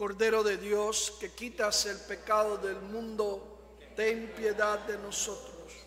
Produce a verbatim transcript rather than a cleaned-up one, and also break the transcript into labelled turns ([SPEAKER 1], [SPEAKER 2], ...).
[SPEAKER 1] Cordero de Dios, que quitas el pecado del mundo, ten piedad de nosotros.